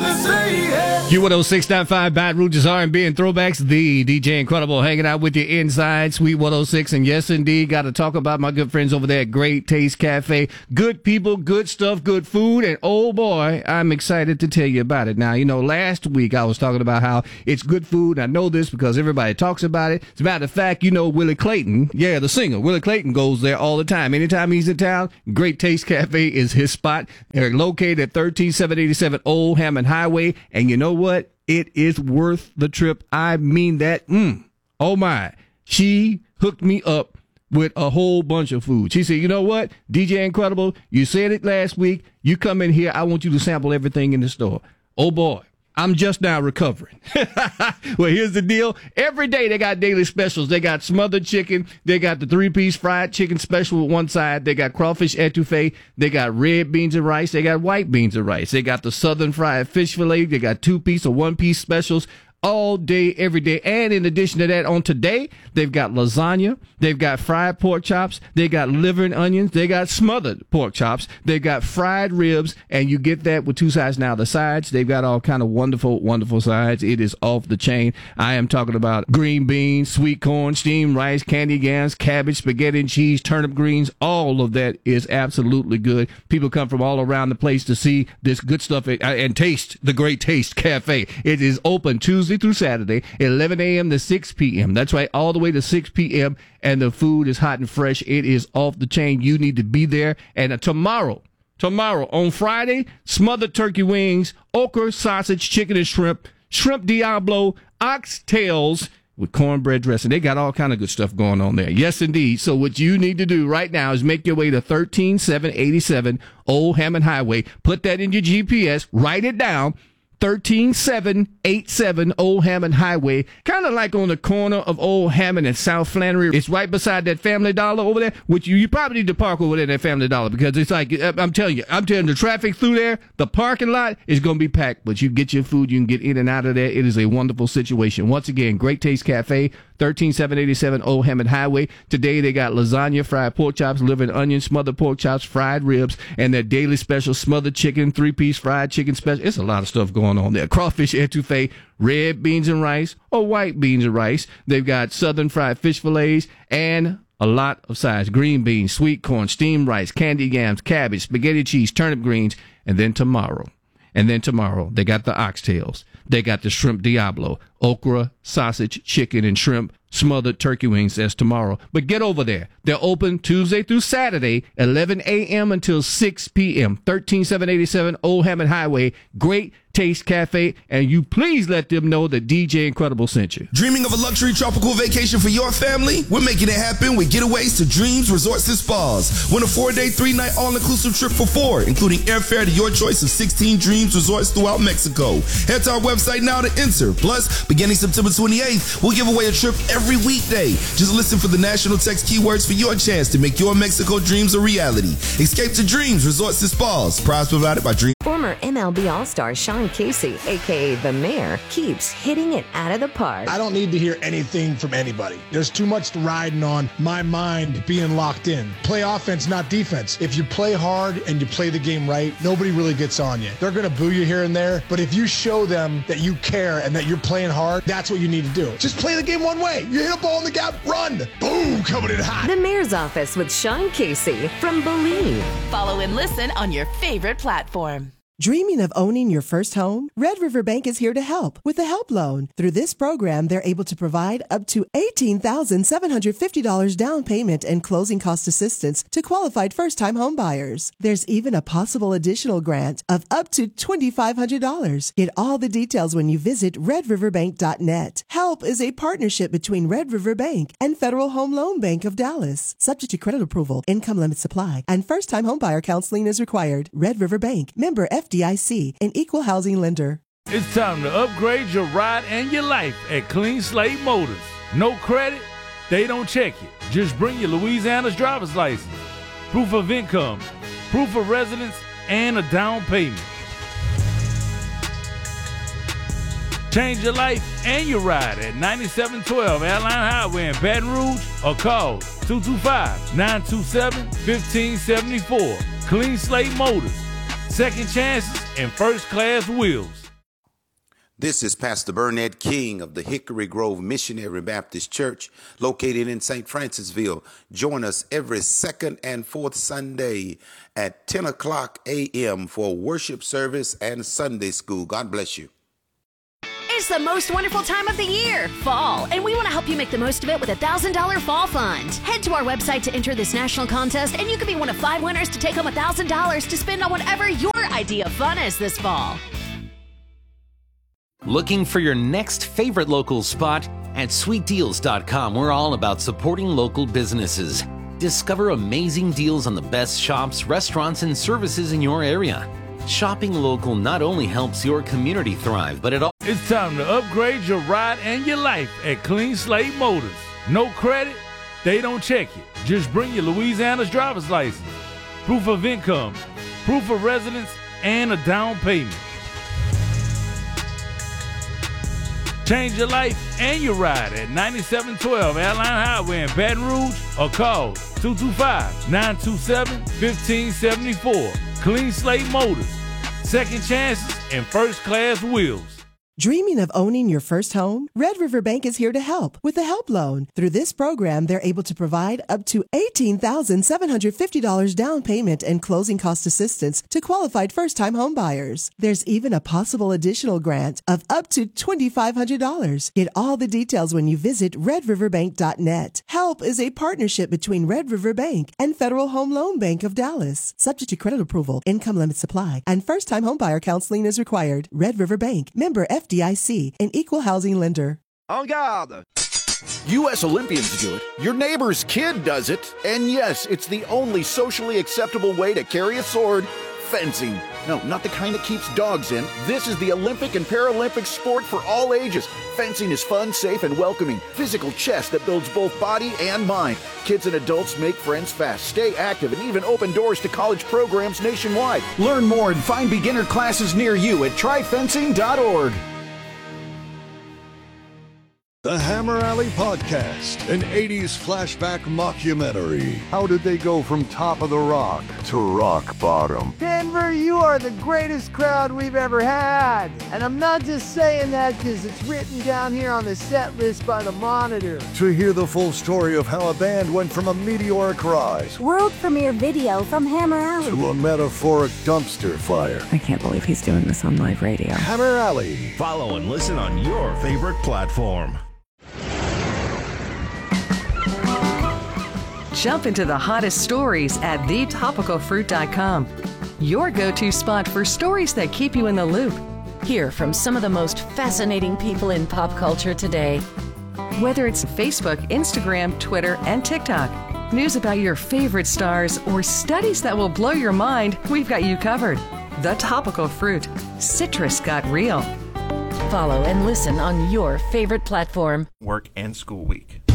Q106.5 Baton Rouge's R&B and throwbacks. The DJ Incredible hanging out with you inside Sweet 106. And yes, indeed, got to talk about my good friends over there at Great Taste Cafe. Good people, good stuff, good food. And oh boy, I'm excited to tell you about it. Now, you know, last week I was talking about how it's good food. I know this because everybody talks about it. As a matter of fact, you know, Willie Clayton, yeah, the singer, Willie Clayton goes there all the time. Anytime he's in town, Great Taste Cafe is his spot. They're located at 13787 Old Hammond Highway. And you know what? It is worth the trip. I mean that. Oh my. She hooked me up with a whole bunch of food. She said, you know what? DJ Incredible, you said it last week. You come in here, I want you to sample everything in the store. Oh boy. I'm just now recovering. Well, here's the deal. Every day they got daily specials. They got smothered chicken. They got the 3-piece fried chicken special with one side. They got crawfish etouffee. They got red beans and rice. They got white beans and rice. They got the southern fried fish fillet. They got 2-piece or 1-piece specials all day, every day. And in addition to that, on today, they've got lasagna. They've got fried pork chops. They got liver and onions. They got smothered pork chops. They've got fried ribs, and you get that with 2 sides. Now, the sides, they've got all kind of wonderful, wonderful sides. It is off the chain. I am talking about green beans, sweet corn, steamed rice, candy yams, cabbage, spaghetti and cheese, turnip greens. All of that is absolutely good. People come from all around the place to see this good stuff and taste the Great Taste Cafe. It is open Tuesday through Saturday, 11 a.m. to 6 p.m. That's right, all the way to 6 p.m. And the food is hot and fresh. It is off the chain. You need to be there. And tomorrow, on Friday, smothered turkey wings, okra, sausage, chicken and shrimp Diablo, oxtails with cornbread dressing. They got all kind of good stuff going on there. Yes, indeed. So what you need to do right now is make your way to 13787 Old Hammond Highway. Put that in your GPS. Write it down. 13787 Old Hammond Highway, kind of like on the corner of Old Hammond and South Flannery. It's right beside that Family Dollar over there, which you probably need to park over there at that Family Dollar, because it's like, I'm telling you, the traffic through there, the parking lot is going to be packed, but you get your food, you can get in and out of there. It is a wonderful situation. Once again, Great Taste Cafe, 13787 Old Hammond Highway. Today they got lasagna, fried pork chops, liver and onions, smothered pork chops, fried ribs, and their daily special smothered chicken, 3-piece fried chicken special. It's a lot of stuff going on there. Crawfish etouffee, red beans and rice, or white beans and rice. They've got southern fried fish fillets and a lot of sides. Green beans, sweet corn, steamed rice, candy yams, cabbage, spaghetti cheese, turnip greens, and then tomorrow, they got the oxtails. They got the shrimp Diablo, okra, sausage, chicken, and shrimp, smothered turkey wings. That's tomorrow. But get over there. They're open Tuesday through Saturday, 11 a.m. until 6 p.m. 13787 Old Hammond Highway. Great Taste Cafe, and you please let them know that DJ Incredible sent you. Dreaming of a luxury tropical vacation for your family? We're making it happen with Getaways to Dreams Resorts and Spas. Win a 4-day, 3-night all-inclusive trip for 4, including airfare to your choice of 16 Dreams Resorts throughout Mexico. Head to our website now to enter. Plus, beginning September 28th, we'll give away a trip every weekday. Just listen for the national text keywords for your chance to make your Mexico dreams a reality. Escape to Dreams Resorts and Spas. Prize provided by Dreams. Former MLB All-Star Sean Casey, a.k.a. The Mayor, keeps hitting it out of the park. I don't need to hear anything from anybody. There's too much riding on my mind being locked in. Play offense, not defense. If you play hard and you play the game right, nobody really gets on you. They're going to boo you here and there, but if you show them that you care and that you're playing hard, that's what you need to do. Just play the game one way. You hit a ball in the gap, run. Boom, coming in hot. The Mayor's Office with Sean Casey from Believe. Follow and listen on your favorite platform. Dreaming of owning your first home? Red River Bank is here to help with a help loan. Through this program, they're able to provide up to $18,750 down payment and closing cost assistance to qualified first-time home buyers. There's even a possible additional grant of up to $2,500. Get all the details when you visit redriverbank.net. HELP is a partnership between Red River Bank and Federal Home Loan Bank of Dallas. Subject to credit approval, income limits apply, and first-time home buyer counseling is required. Red River Bank, member FDIC, an equal housing lender. It's time to upgrade your ride and your life at Clean Slate Motors. No credit? They don't check it. Just bring your Louisiana's driver's license, proof of income, proof of residence, and a down payment. Change your life and your ride at 9712 Airline Highway in Baton Rouge or call 225-927-1574. Clean Slate Motors. Second chances and first class wheels. This is Pastor Burnett King of the Hickory Grove Missionary Baptist Church, located in St. Francisville. Join us every second and fourth Sunday at 10 o'clock a.m. for worship service and Sunday school. God bless you. It's the most wonderful time of the year, fall, and we want to help you make the most of it with a $1,000 fall fund. Head to our website to enter this national contest, and you could be one of 5 winners to take home $1,000 to spend on whatever your idea of fun is this fall. Looking for your next favorite local spot? At sweetdeals.com, we're all about supporting local businesses. Discover amazing deals on the best shops, restaurants, and services in your area. Shopping local not only helps your community thrive, but it also... It's time to upgrade your ride and your life at Clean Slate Motors. No credit? They don't check it. Just bring your Louisiana's driver's license, proof of income, proof of residence, and a down payment. Change your life and your ride at 9712 Airline Highway in Baton Rouge or call 225-927-1574. Clean Slate Motors. Second chances and first-class wheels. Dreaming of owning your first home? Red River Bank is here to help with the Help Loan. Through this program, they're able to provide up to $18,750 down payment and closing cost assistance to qualified first-time home buyers. There's even a possible additional grant of up to $2,500. Get all the details when you visit redriverbank.net. Help is a partnership between Red River Bank and Federal Home Loan Bank of Dallas. Subject to credit approval, income limits apply, and first-time home buyer counseling is required. Red River Bank, member FDIC, an equal housing lender. En garde! U.S. Olympians do it. Your neighbor's kid does it. And yes, it's the only socially acceptable way to carry a sword. Fencing. No, not the kind that keeps dogs in. This is the Olympic and Paralympic sport for all ages. Fencing is fun, safe, and welcoming. Physical chess that builds both body and mind. Kids and adults make friends fast, stay active, and even open doors to college programs nationwide. Learn more and find beginner classes near you at tryfencing.org. The Hammer Alley Podcast, an 80s flashback mockumentary. How did they go from top of the rock to rock bottom? Denver, you are the greatest crowd we've ever had. And I'm not just saying that because it's written down here on the set list by the Monitor. To hear the full story of how a band went from a meteoric rise, world premiere video from Hammer Alley, to a metaphoric dumpster fire. I can't believe he's doing this on live radio. Hammer Alley. Follow and listen on your favorite platform. Jump into the hottest stories at thetopicalfruit.com. Your go-to spot for stories that keep you in the loop. Hear from some of the most fascinating people in pop culture today. Whether it's Facebook, Instagram, Twitter, and TikTok, news about your favorite stars, or studies that will blow your mind, we've got you covered. The Topical Fruit. Citrus got real. Follow and listen on your favorite platform. Work and school week.